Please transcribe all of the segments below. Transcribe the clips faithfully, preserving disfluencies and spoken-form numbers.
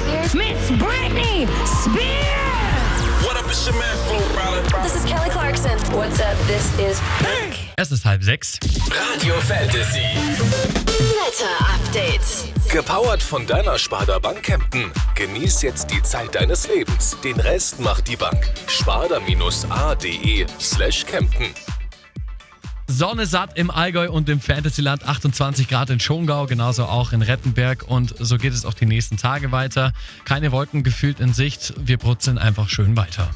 Miss Britney Spears! What up, it's your man, Flo Rida. This is Kelly Clarkson. What's up? This is Pink. Es ist halb sechs. Radio Fantasy. Wetter-Update. Gepowert von deiner Sparda Bank Kempten. Genieß jetzt die Zeit deines Lebens. Den Rest macht die Bank. Sparda-ade slash Kempten. Sonne satt im Allgäu und im Fantasyland, achtundzwanzig Grad in Schongau, genauso auch in Rettenberg, und so geht es auch die nächsten Tage weiter. Keine Wolken gefühlt in Sicht, wir brutzeln einfach schön weiter.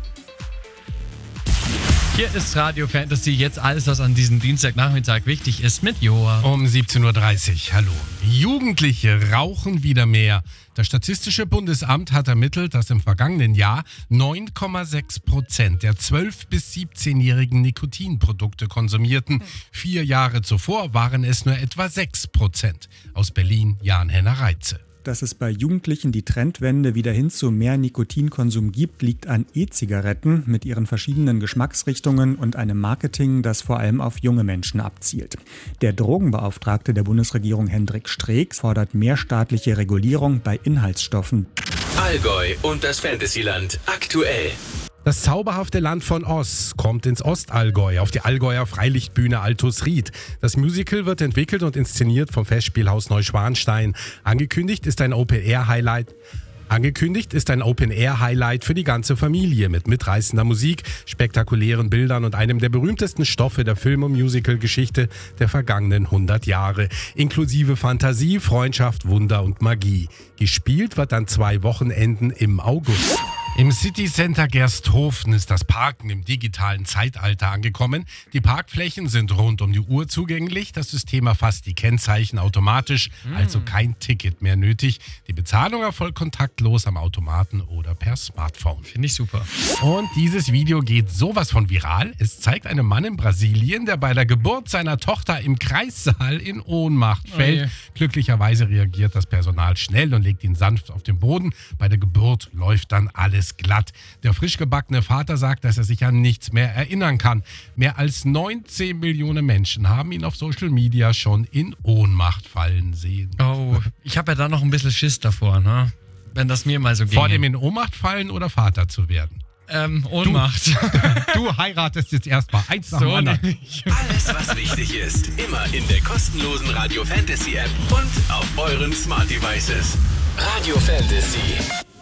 Hier ist Radio Fantasy, jetzt alles, was an diesem Dienstagnachmittag wichtig ist, mit Joa. Um siebzehn Uhr dreißig, hallo. Jugendliche rauchen wieder mehr. Das Statistische Bundesamt hat ermittelt, dass im vergangenen Jahr neun Komma sechs Prozent der zwölf- bis siebzehnjährigen Nikotinprodukte konsumierten. Vier Jahre zuvor waren es nur etwa sechs Prozent. Aus Berlin, Jan-Henner Reitze. Dass es bei Jugendlichen die Trendwende wieder hin zu mehr Nikotinkonsum gibt, liegt an E-Zigaretten mit ihren verschiedenen Geschmacksrichtungen und einem Marketing, das vor allem auf junge Menschen abzielt. Der Drogenbeauftragte der Bundesregierung Hendrik Streeck fordert mehr staatliche Regulierung bei Inhaltsstoffen. Allgäu und das Fantasyland aktuell. Das zauberhafte Land von Oz kommt ins Ostallgäu auf die Allgäuer Freilichtbühne Altusried. Das Musical wird entwickelt und inszeniert vom Festspielhaus Neuschwanstein. Angekündigt ist ein Open-Air-Highlight. Angekündigt ist ein Open-Air-Highlight für die ganze Familie mit mitreißender Musik, spektakulären Bildern und einem der berühmtesten Stoffe der Film- und Musical-Geschichte der vergangenen hundert Jahre. Inklusive Fantasie, Freundschaft, Wunder und Magie. Gespielt wird an zwei Wochenenden im August. Im City Center Gersthofen ist das Parken im digitalen Zeitalter angekommen. Die Parkflächen sind rund um die Uhr zugänglich. Das System erfasst die Kennzeichen automatisch, also kein Ticket mehr nötig. Die Bezahlung erfolgt kontaktlos am Automaten oder per Smartphone. Finde ich super. Und dieses Video geht sowas von viral. Es zeigt einen Mann in Brasilien, der bei der Geburt seiner Tochter im Kreissaal in Ohnmacht fällt. Oh je. Glücklicherweise reagiert das Personal schnell und legt ihn sanft auf den Boden. Bei der Geburt läuft dann alles glatt. Der frisch gebackene Vater sagt, dass er sich an nichts mehr erinnern kann. Mehr als neunzehn Millionen Menschen haben ihn auf Social Media schon in Ohnmacht fallen sehen. Oh, ich habe ja da noch ein bisschen Schiss davor, ne? Wenn das mir mal so geht. Vor dem in Ohnmacht fallen oder Vater zu werden? Ähm, Ohnmacht. Du heiratest jetzt erstmal eins nach dem So anderen. nicht. Alles, was wichtig ist, immer in der kostenlosen Radio Fantasy App und auf euren Smart Devices. Radio Fantasy.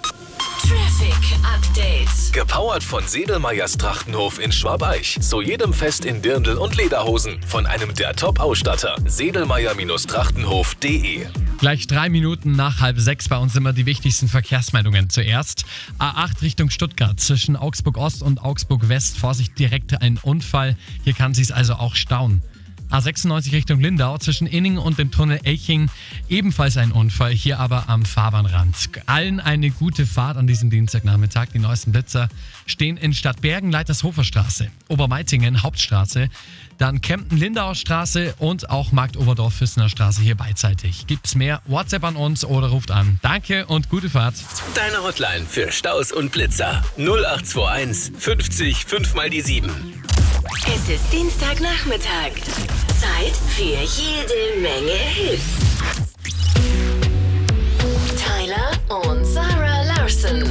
Traffic Update. Gepowert von Sedelmeyers Trachtenhof in Schwabeich. Zu jedem Fest in Dirndl und Lederhosen. Von einem der Top-Ausstatter. sedelmeyer Trachtenhof punkt de. Gleich drei Minuten nach halb sechs bei uns immer die wichtigsten Verkehrsmeldungen. Zuerst A acht Richtung Stuttgart zwischen Augsburg Ost und Augsburg West. Vorsicht, direkt ein Unfall. Hier kann es also auch stauen. A sechsundneunzig Richtung Lindau zwischen Inning und dem Tunnel Elching. Ebenfalls ein Unfall, hier aber am Fahrbahnrand. Allen eine gute Fahrt an diesem Dienstagnachmittag. Die neuesten Blitzer stehen in Stadtbergen, Leitershofer Straße, Obermeitingen, Hauptstraße, dann Kempten-Lindauer Straße und auch Marktoberdorf-Füssener Straße hier beidseitig. Gibt's mehr? WhatsApp an uns oder ruft an. Danke und gute Fahrt. Deine Hotline für Staus und Blitzer. null acht zwei eins fünfzig fünf mal die sieben. Es ist Dienstagnachmittag. Zeit für jede Menge Hits. Tyler und Sarah Larson.